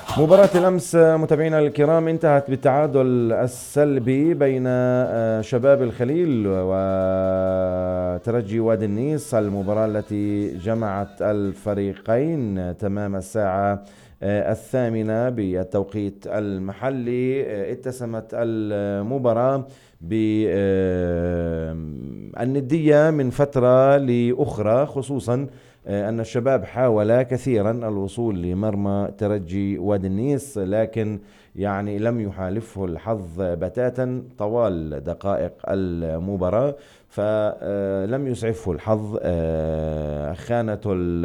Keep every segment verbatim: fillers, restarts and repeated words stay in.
مباراة الأمس متابعينا الكرام انتهت بالتعادل السلبي بين شباب الخليل وترجي وادي النيس، المباراة التي جمعت الفريقين تمام الساعة الثامنة بالتوقيت المحلي. اتسمت المباراة بالندية من فترة لأخرى، خصوصا أن الشباب حاول كثيرا الوصول لمرمى ترجي وادي النيس، لكن يعني لم يحالفه الحظ بتاتا طوال دقائق المباراة، فلم يسعفه الحظ. خانة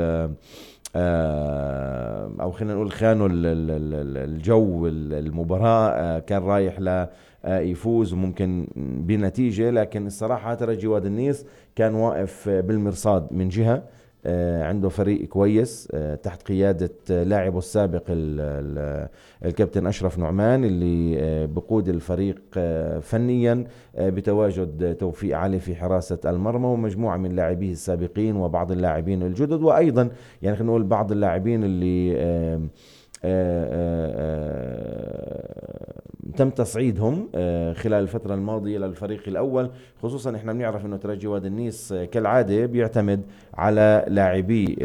أو خلينا نقول خانوا الجو المباراة، كان رايح ل يفوز وممكن بنتيجة، لكن الصراحة ترجي وادي النيس كان واقف بالمرصاد من جهة، عنده فريق كويس تحت قيادة لاعبه السابق الكابتن أشرف نعمان، اللي بقود الفريق فنيا بتواجد توفيق علي في حراسة المرمى، ومجموعة من لاعبيه السابقين وبعض اللاعبين الجدد، وأيضا يعني خلينا نقول بعض اللاعبين اللي آآ آآ تم تصعيدهم خلال الفترة الماضية للفريق الأول. خصوصا احنا بنعرف انه ترجي وادي النيس كالعادة بيعتمد على لاعبي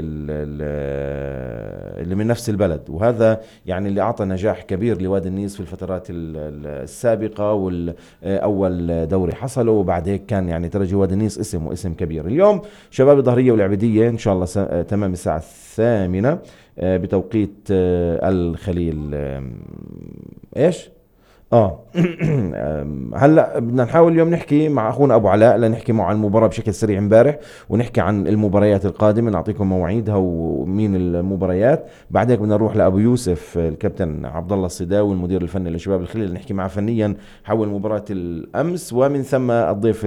اللي من نفس البلد، وهذا يعني اللي أعطى نجاح كبير لوادي النيس في الفترات السابقة، والأول دوري حصله، وبعد هيك كان يعني ترجي وادي النيس اسم واسم كبير. اليوم شباب الظهرية والعبيدية إن شاء الله تمام الساعة الثامنة بتوقيت الخليل. ايش اه هلا بدنا نحاول اليوم نحكي مع اخونا ابو علاء لنحكي معه عن المباراه بشكل سريع امبارح، ونحكي عن المباريات القادمه، نعطيكم مواعيدها ومين المباريات. بعدين بدنا نروح لابو يوسف الكابتن عبد الله الصداوي المدير الفني لشباب الخليل، نحكي معه فنيا حول مباراه الامس، ومن ثم الضيف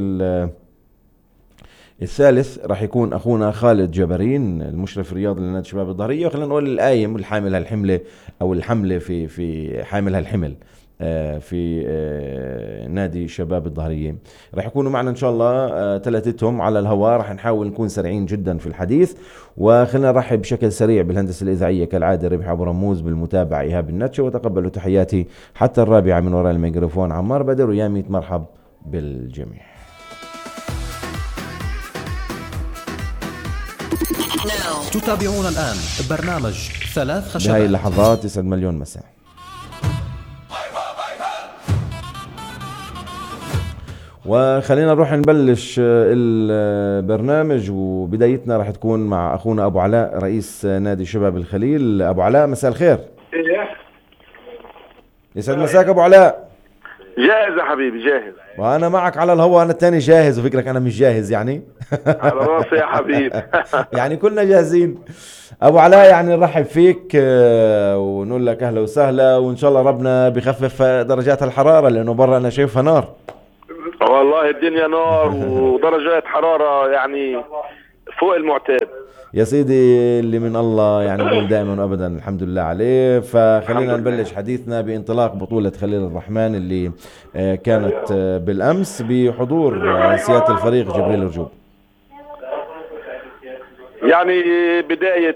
الثالث راح يكون اخونا خالد جبرين المشرف الرياضي لنادي شباب الظهريه، وخلينا نقول القايم والحامل هالحمله او الحمله في في حامل هالحمل في نادي شباب الظهرية. راح يكونوا معنا ان شاء الله ثلاثتهم على الهواء، راح نحاول نكون سريعين جدا في الحديث. وخلينا نرحب بشكل سريع بالهندسة الإذاعية كالعادة ربح أبو رموز، بالمتابعة إيهاب النتشة، وتقبلوا تحياتي حتى الرابعة من وراء الميكروفون عمار بدر، ويا ميت مرحب بالجميع. تتابعون الآن برنامج ثلاث خشبات. بهاي اللحظات يسعد مليون مساء. وخلينا نروح نبلش البرنامج، وبدايتنا راح تكون مع أخونا أبو علاء رئيس نادي شباب الخليل. أبو علاء مساء الخير. يسعد مساك أبو علاء. جاهز يا حبيبي جاهز، وأنا معك على الهواء. أنا الثاني جاهز، وفكرك أنا مش جاهز يعني. على راسي يا حبيبي. يعني كلنا جاهزين. أبو علاء يعني نرحب فيك ونقول لك أهلا وسهلا، وإن شاء الله ربنا بخفف درجات الحرارة، لأنه برا أنا شايفها نار. والله الدنيا نار ودرجات حرارة يعني فوق المعتاد يا سيدي، اللي من الله يعني نقول دائما وابدا الحمد لله عليه. فخلينا نبلش حديثنا بانطلاق بطولة خليل الرحمن اللي كانت بالامس بحضور سيادة الفريق جبريل رجوب. يعني بداية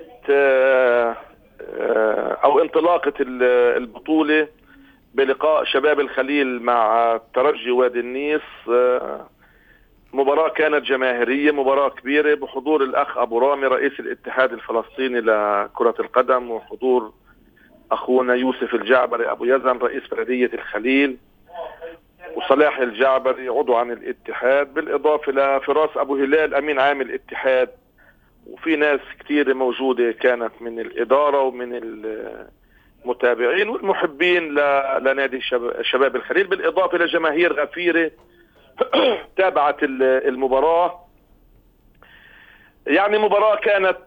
او انطلاقة البطولة بلقاء شباب الخليل مع ترجي وادي النيس، مباراة كانت جماهيرية، مباراة كبيرة بحضور الأخ أبو رامي رئيس الاتحاد الفلسطيني لكرة القدم، وحضور أخونا يوسف الجعبري أبو يزن رئيس بلدية الخليل، وصلاح الجعبري عضو عن الاتحاد، بالإضافة لفراس أبو هلال أمين عام الاتحاد، وفي ناس كتير موجودة كانت من الإدارة ومن المتابعين والمحبين لنادي شباب الخليل، بالإضافة لجماهير غفيرة تابعت المباراة. يعني مباراة كانت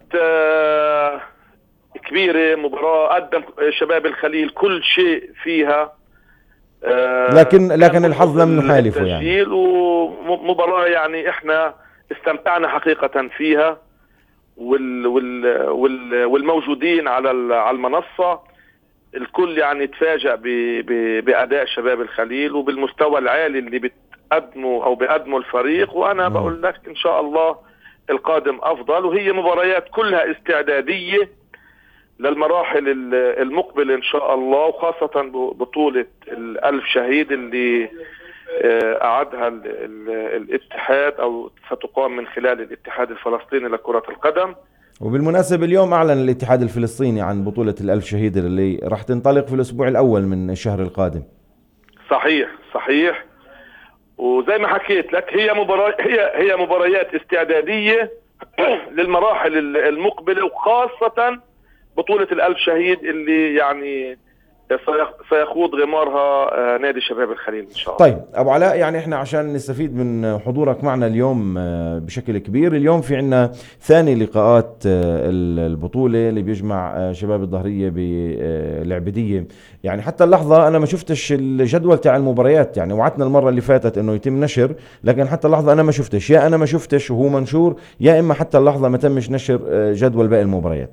كبيرة، مباراة قدم شباب الخليل كل شيء فيها، لكن لكن الحظ لم يحالفه يعني. ومباراة يعني احنا استمتعنا حقيقة فيها، وال وال والموجودين على على المنصة الكل يعني تفاجأ بأداء شباب الخليل وبالمستوى العالي اللي بتقدمه أو بقدمه الفريق. وأنا بقول لك إن شاء الله القادم أفضل، وهي مباريات كلها استعدادية للمراحل المقبلة إن شاء الله، وخاصة بطولة الألف شهيد اللي أعدها الاتحاد أو ستقام من خلال الاتحاد الفلسطيني لكرة القدم. وبالمناسبة اليوم أعلن الاتحاد الفلسطيني عن بطولة الألف شهيد اللي راح تنطلق في الأسبوع الأول من الشهر القادم. صحيح صحيح. وزي ما حكيت لك هي مباراة هي هي مباريات استعدادية للمراحل المقبلة، وخاصة بطولة الألف شهيد اللي يعني سيخوض غمارها نادي شباب الخليل إن شاء الله. طيب أبو علاء، يعني إحنا عشان نستفيد من حضورك معنا اليوم بشكل كبير، اليوم في عنا ثاني لقاءات البطولة اللي بيجمع شباب الظهرية بالعبدية. يعني حتى اللحظة أنا ما شفتش الجدول تاع المباريات، يعني وعدنا المرة اللي فاتت إنه يتم نشر، لكن حتى اللحظة أنا ما شفتش، يا أنا ما شفتش وهو منشور، يا إما حتى اللحظة ما تمش نشر جدول باقي المباريات.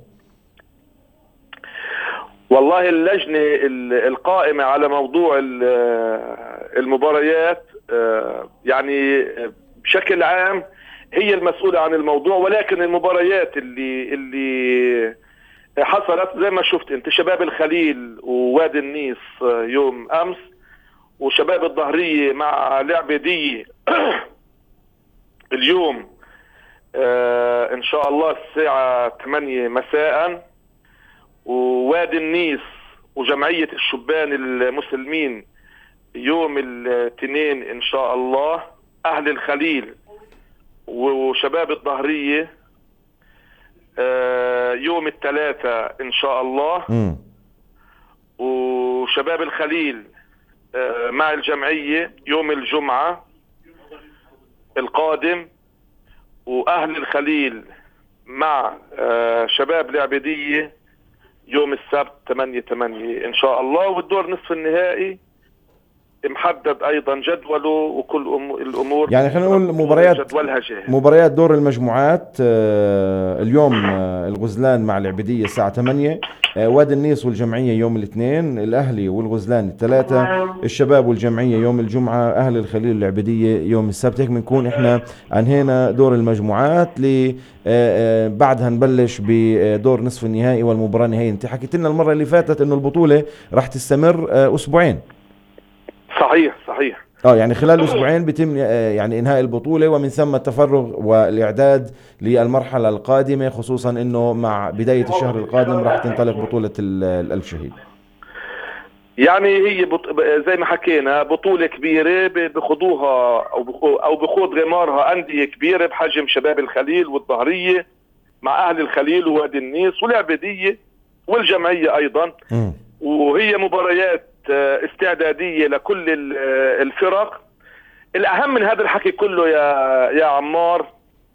والله اللجنة القائمة على موضوع المباريات يعني بشكل عام هي المسؤولة عن الموضوع، ولكن المباريات اللي اللي حصلت زي ما شفت انت، شباب الخليل ووادي النيس يوم امس، وشباب الظهرية مع العبيدية اليوم ان شاء الله الساعة ثمانية مساء، ووادي النيس وجمعية الشبان المسلمين يوم الاثنين إن شاء الله، أهل الخليل وشباب الظهرية يوم الثلاثة إن شاء الله، م. وشباب الخليل مع الجمعية يوم الجمعة القادم، وأهل الخليل مع شباب العبيدية يوم السبت ثمانية ثمانية إن شاء الله. والدور نصف النهائي محدد أيضا جدوله وكل الأمور، يعني خلينا نقول مباريات مباريات دور المجموعات. اليوم الغزلان مع العبيدية الساعة ثمانية، وادي النيس والجمعية يوم الاثنين، الأهلي والغزلان الثلاثة، الشباب والجمعية يوم الجمعة، أهل الخليل والعبيدية يوم السبت. هيك بنكون إحنا أنهينا دور المجموعات، ل بعدها نبلش بدور نصف النهائي والمباراة النهائية. أنت حكيت لنا المرة اللي فاتت إنه البطولة راح تستمر أسبوعين. صحيح صحيح. اه يعني خلال اسبوعين بيتم يعني انهاء البطوله، ومن ثم التفرغ والاعداد للمرحله القادمه، خصوصا انه مع بدايه الشهر القادم راح تنطلق بطوله الألف شهيد. يعني هي بط... زي ما حكينا بطوله كبيره بخضوها او بخو... او بخوض غمارها انديه كبيره بحجم شباب الخليل والظهريه مع اهل الخليل ووادي النيس والعبيديه والجمعيه ايضا. م. وهي مباريات استعدادية لكل الفرق. الأهم من هذا الحكي كله يا يا عمار،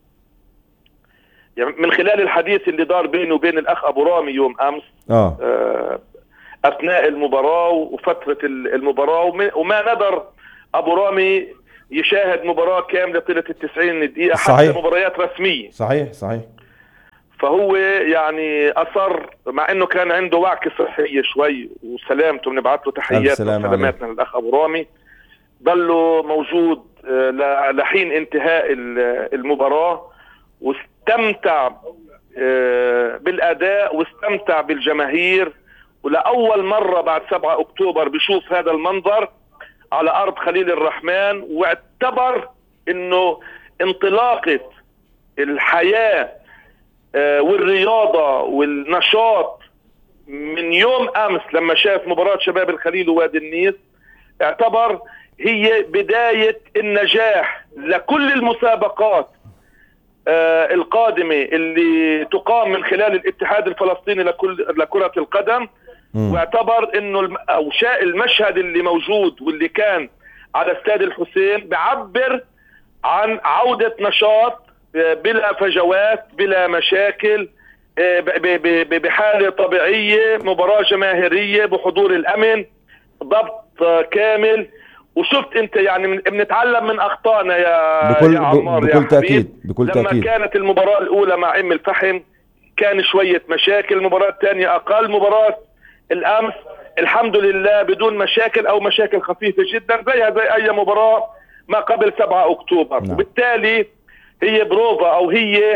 يعني من خلال الحديث اللي دار بينه وبين الأخ أبو رامي يوم أمس آه. أثناء المباراة وفترة المباراة، وما ندر أبو رامي يشاهد مباراة كاملة طيلة التسعين دقيقة، حتى مباريات رسمية. صحيح صحيح. فهو يعني أصر، مع أنه كان عنده وعكة صحية شوي وسلامته، بنبعث له تحياتنا وسلاماتنا للأخ أبو رامي، ضله موجود لحين انتهاء المباراة، واستمتع بالأداء واستمتع بالجماهير، ولأول مرة بعد سبعة أكتوبر بشوف هذا المنظر على أرض خليل الرحمن، واعتبر أنه انطلاقة الحياة والرياضة والنشاط من يوم أمس لما شاف مباراة شباب الخليل ووادي النيس، اعتبر هي بداية النجاح لكل المسابقات القادمة اللي تقام من خلال الاتحاد الفلسطيني لكل لكرة القدم. م. واعتبر انه او شاء المشهد اللي موجود واللي كان على استاد الحسين بعبر عن عودة نشاط بلا فجوات بلا مشاكل، بحالة طبيعية، مباراة جماهيرية بحضور الأمن، ضبط كامل. وشفت انت يعني بنتعلم من اخطائنا يا بكل يا عمار بكل يا تأكيد بكل لما تأكيد. كانت المباراة الأولى مع ام الفحم كان شوية مشاكل، المباراة الثانية أقل، مباراة الأمس الحمد لله بدون مشاكل أو مشاكل خفيفة جدا زيها زي أي مباراة ما قبل سبعة أكتوبر. نعم. وبالتالي هي بروفا أو هي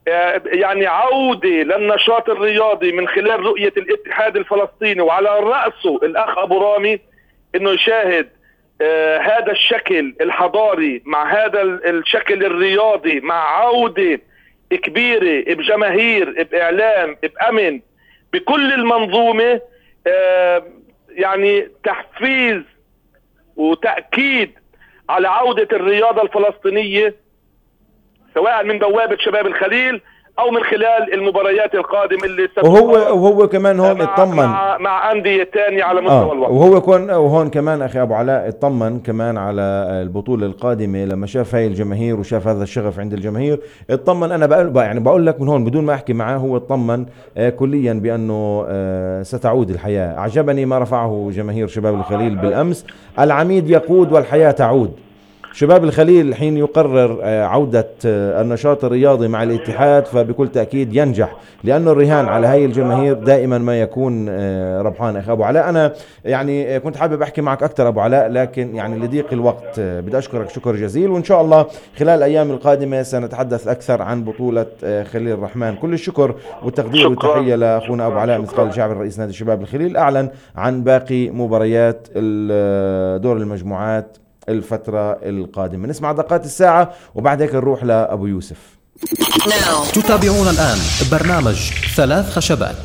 يعني عودة للنشاط الرياضي من خلال رؤية الاتحاد الفلسطيني، وعلى رأسه الأخ أبو رامي إنه يشاهد آه هذا الشكل الحضاري مع هذا الشكل الرياضي، مع عودة كبيرة بجماهير بإعلام بأمن بكل المنظومة. آه يعني تحفيز وتأكيد على عودة الرياضة الفلسطينية، سواء من بوابة شباب الخليل او من خلال المباريات القادمه اللي وهو وهو كمان هون مع اطمن مع, مع انديه ثانيه على مستوى آه الوطن. وهو كون وهون كمان اخي ابو علاء اطمن كمان على البطوله القادمه لما شاف هاي الجماهير وشاف هذا الشغف عند الجماهير. اطمن، انا بقول يعني بقول لك من هون بدون ما احكي معاه، هو اطمن آه كليا بانه آه ستعود الحياه. اعجبني ما رفعه جماهير شباب الخليل بالامس: العميد يقود والحياه تعود. شباب الخليل حين يقرر عودة النشاط الرياضي مع الاتحاد فبكل تأكيد ينجح، لأنه الرهان على هاي الجماهير دائما ما يكون ربحان. أخي أبو علاء، أنا يعني كنت حابب أحكي معك أكثر أبو علاء، لكن يعني لضيق الوقت بدي أشكرك شكر جزيل، وإن شاء الله خلال الأيام القادمة سنتحدث أكثر عن بطولة خليل الرحمن. كل الشكر والتقدير والتحية لأخونا أبو علاء مثقال الشعبي رئيس نادي شباب الخليل. أعلن عن باقي مباريات دور المجموعات الفترة القادمة. نسمع دقات الساعة وبعد هيك نروح لأبو يوسف. تتابعون الآن برنامج ثلاث خشبات.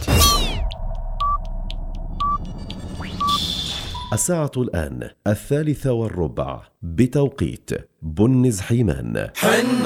الساعة الآن الثالثة والربع بتوقيت بنز حيمان.